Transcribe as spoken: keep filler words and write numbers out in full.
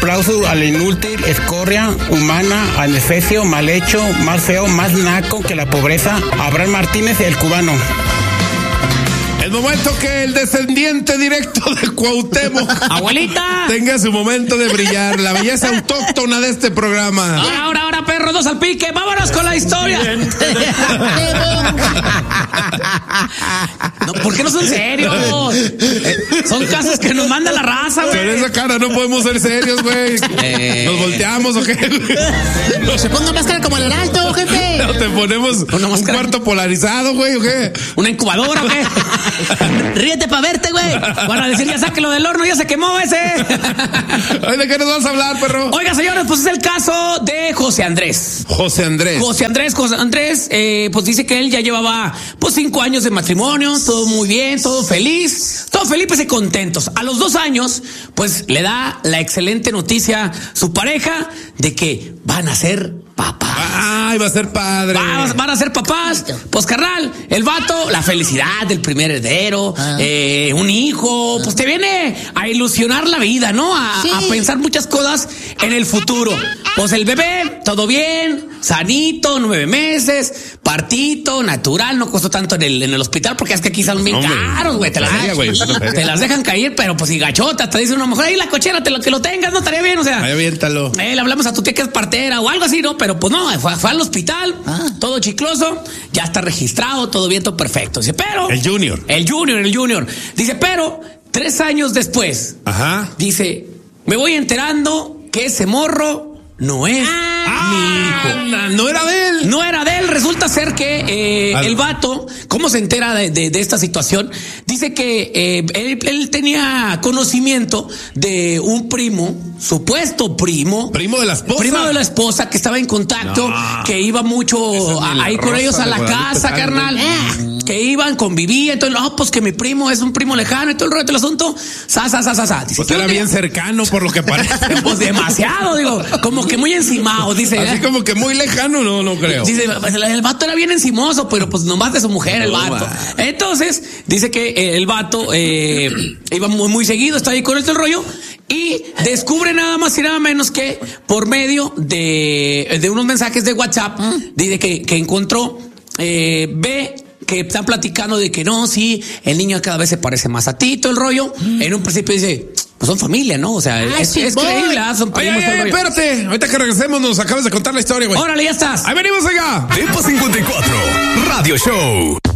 aplauso al inútil, escoria, humana, adefesio, mal hecho, más feo, más naco que la pobreza, Abraham Martínez, el cubano. El momento que el descendiente directo de Cuauhtémoc, abuelita, tenga su momento de brillar, la belleza autóctona de este programa. Ahora, ahora, ahora, perro, dos al pique, vámonos con la historia. No, ¿por qué no son serios? Eh, son casos que nos manda la raza, güey. Con esa cara no podemos ser serios, güey. Eh... ¿Nos volteamos o qué? No se ponga máscara como el Heraldo, jefe. ¿No te ponemos un cuarto polarizado, güey, o qué? ¿Una incubadora o qué? Ríete pa' verte, güey. Van a decir, ya sáquelo del horno, ya se quemó ese. Ay, ¿de qué nos vas a hablar, perro? Oiga, señores, pues es el caso de José Andrés. José Andrés. José Andrés, José Andrés, eh, pues dice que él ya llevaba, pues, cinco años de matrimonio, todo muy bien, todo feliz, todo felices y contentos. A los dos años, pues, le da la excelente noticia su pareja de que van a ser papás. Ay, va a ser padre. Va, van a ser papás. Pues, carnal, el vato, la felicidad del primer heredero, ah. eh, un hijo, pues te viene a ilusionar la vida, ¿no? A, sí. a pensar muchas cosas en el futuro. Pues el bebé, todo bien, sanito, nueve meses, partito, natural, no costó tanto en el, en el hospital, porque es que aquí son bien Hombre, caros, güey. Te, las, güey, te las dejan caer, pero pues si gachota, te dice una mujer, ahí la cochera, te lo, que lo tengas, no estaría bien, o sea. Ahí aviéntalo. Eh, le hablamos a tu tía que es partera o algo así, ¿no? Pero pues no, fue, fue al hospital, ah. todo chicloso, ya está registrado, todo bien, todo perfecto. Dice, pero. El Junior. El Junior, el Junior. Dice, pero, tres años después. Ajá. Dice, me voy enterando que ese morro no es ah, mi hijo. No era de él. No era de él. Resulta ser que eh, el vato, ¿cómo se entera de, de, de esta situación? Dice que eh, él, él tenía conocimiento de un primo, supuesto primo. Primo de la esposa. Primo de la esposa que estaba en contacto, no, que iba mucho a, ahí con ellos a la casa, carnal. Eh, que iban, convivían. Entonces, no, pues que mi primo es un primo lejano y todo el rollo del asunto. Sa, sa, sa, sa, sa. Dice, pues era bien cercano por lo que parece. Pues demasiado, digo, como que muy encimado, dice. Así ¿eh? Como que muy lejano, no, no creo. Dice, el vato era bien encimoso, pero pues nomás de su mujer, el vato. No, Entonces, dice que eh, el vato eh, iba muy, muy seguido, está ahí con este rollo, y descubre nada más y nada menos que por medio de, de unos mensajes de WhatsApp, dice que, que encontró, eh, ve que están platicando de que no, sí, el niño cada vez se parece más a ti, todo el rollo. Mm. En un principio dice, pues son familia, ¿no? O sea, ay, es, sí, es creíble, ¿eh? Son primos. Oye, oye, espérate, ahorita que regresemos nos acabas de contar la historia, güey. Órale, ya estás. Ahí venimos, oiga. Tiempo cincuenta y cuatro, Radio Show.